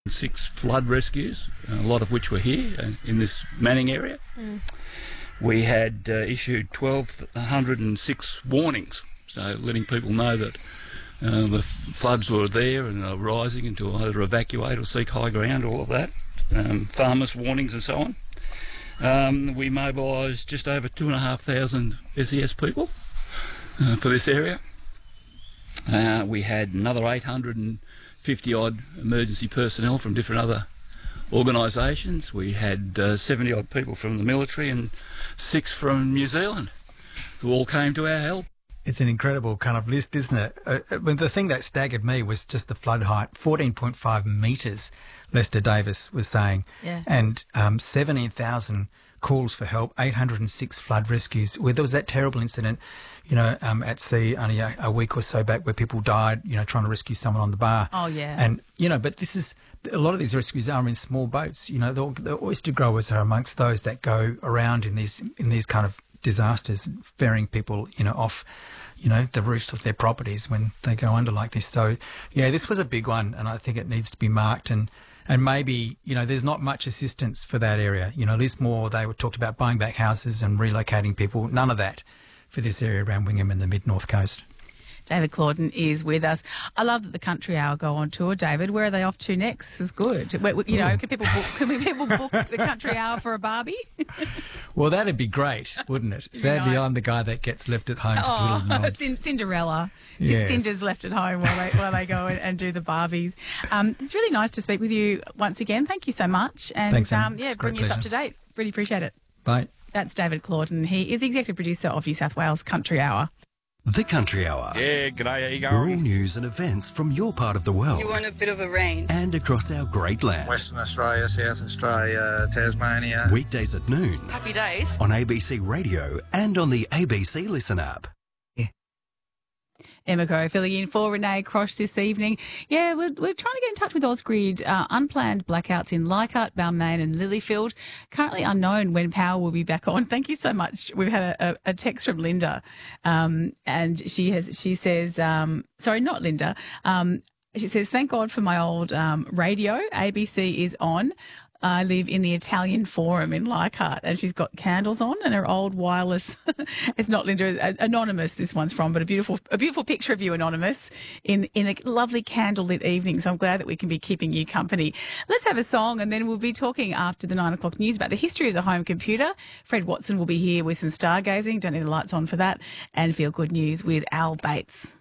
6 flood rescues, a lot of which were here in this Manning area. We had issued 1,206 warnings, so letting people know that the floods were there and are rising and to either evacuate or seek high ground, all of that. Farmers' warnings and so on. We mobilised just over 2,500 SES people for this area. We had another 850-odd emergency personnel from different other organisations. We had 70-odd people from the military and 6 from New Zealand who all came to our help. It's an incredible kind of list, isn't it? But the thing that staggered me was just the flood height, 14.5 metres, Lester Davis was saying, and 17,000 calls for help, 806 flood rescues. Where there was that terrible incident, at sea only a week or so back where people died, trying to rescue someone on the bar. Oh, yeah. And, but this is, a lot of these rescues are in small boats. The oyster growers are amongst those that go around in these kind of disasters, ferrying people, off, the roofs of their properties when they go under like this. So, yeah, this was a big one, and I think it needs to be marked. And maybe, there's not much assistance for that area. Lismore, they were talked about buying back houses and relocating people. None of that for this area around Wingham and the mid-north coast. David Claudon is with us. I love that the Country Hour go on tour, David. Where are they off to next? This is good. Can people book the Country Hour for a barbie? Well, that'd be great, wouldn't it? Sadly, I'm the guy that gets left at home with little nods. Cinderella. Yes. Cinder's left at home while they go and do the Barbies. It's really nice to speak with you once again. Thank you so much. And thanks, Anne. bring us up to date. Really appreciate it. Bye. That's David Claudon. He is the executive producer of New South Wales Country Hour. The Country Hour. Yeah, g'day, how you All going? news and events from your part of the world. You want a bit of a range. And across our great land. Western Australia, South Australia, Tasmania. Weekdays at noon. Happy days. On ABC Radio and on the ABC Listen app. Emma Crow filling in for Renee Crosh this evening. Yeah, we're trying to get in touch with Ausgrid. Unplanned blackouts in Leichhardt, Balmain and Lilyfield. Currently unknown when power will be back on. Thank you so much. We've had a text from Linda, and she says, sorry, not Linda. She says, thank God for my old radio. ABC is on. I live in the Italian Forum in Leichhardt, and she's got candles on and her old wireless. It's not Linda, anonymous. This one's from, but a beautiful picture of you, anonymous, in a lovely candlelit evening. So I'm glad that we can be keeping you company. Let's have a song, and then we'll be talking after the 9 o'clock news about the history of the home computer. Fred Watson will be here with some stargazing. Don't need the lights on for that, and feel good news with Al Bates.